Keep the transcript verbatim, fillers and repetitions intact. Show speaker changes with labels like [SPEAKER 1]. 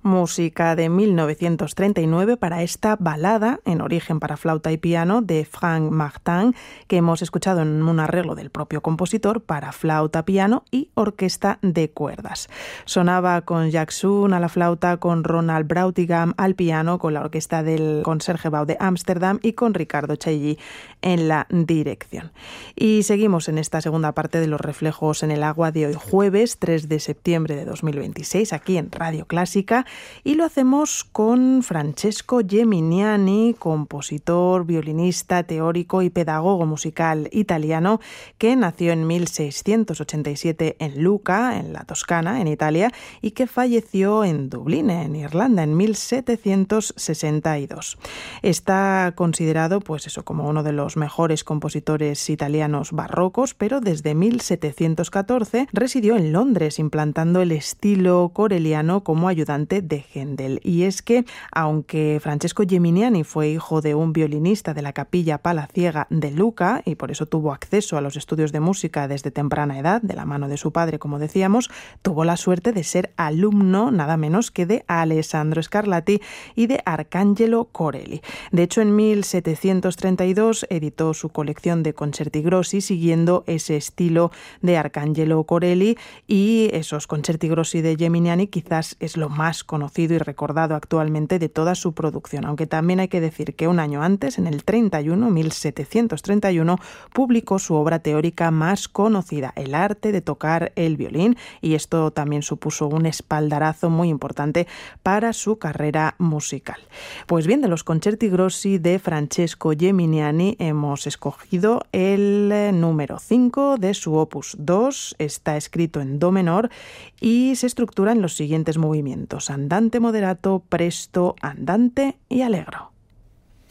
[SPEAKER 1] Música de mil novecientos treinta y nueve para esta balada en origen para flauta y piano de Frank Martin, que hemos escuchado en un arreglo del propio compositor para flauta, piano y orquesta de cuerdas. Sonaba con Jack Soon a la flauta, con Ronald Brautigam al piano, con la orquesta del Concertgebouw de Ámsterdam y con Ricardo Chailly en la dirección. Y seguimos en esta segunda parte de Los Reflejos en el Agua de hoy jueves tres de septiembre de dos mil veintiséis aquí en Radio Clásica. Y lo hacemos con Francesco Geminiani, compositor, violinista, teórico y pedagogo musical italiano, que nació en mil seiscientos ochenta y siete en Lucca, en la Toscana, en Italia, y que falleció en Dublín, en Irlanda, en mil setecientos sesenta y dos. Está considerado, pues eso, como uno de los mejores compositores italianos barrocos, pero desde mil setecientos catorce residió en Londres, implantando el estilo coreliano como ayudante de Händel. Y es que, aunque Francesco Geminiani fue hijo de un violinista de la capilla palaciega de Lucca y por eso tuvo acceso a los estudios de música desde temprana edad, de la mano de su padre, como decíamos, tuvo la suerte de ser alumno nada menos que de Alessandro Scarlatti y de Arcangelo Corelli. De hecho, en mil setecientos treinta y dos editó su colección de concerti grossi siguiendo ese estilo de Arcangelo Corelli, y esos concerti grossi de Geminiani quizás es lo más conocido y recordado actualmente de toda su producción, aunque también hay que decir que un año antes, en el treinta y uno, mil setecientos treinta y uno, publicó su obra teórica más conocida, El arte de tocar el violín, y esto también supuso un espaldarazo muy importante para su carrera musical. Pues bien, de los concerti grossi de Francesco Geminiani hemos escogido el número cinco de su opus dos, está escrito en do menor y se estructura en los siguientes movimientos: andante moderato, presto, andante y allegro.